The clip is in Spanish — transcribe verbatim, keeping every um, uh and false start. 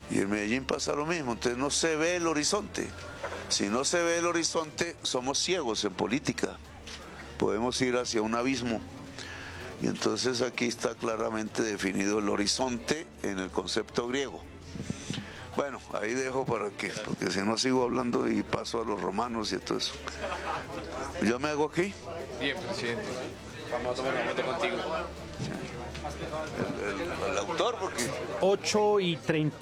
Y en Medellín pasa lo mismo, entonces no se ve el horizonte. Si no se ve el horizonte, somos ciegos en política. Podemos ir hacia un abismo. Y entonces aquí está claramente definido el horizonte en el concepto griego. Bueno, ahí dejo para que, porque si no sigo hablando y paso a los romanos y todo eso. ¿Yo me hago aquí? Bien, presidente. Vamos a tomar una foto contigo. El, el, el autor, porque... ocho y treinta.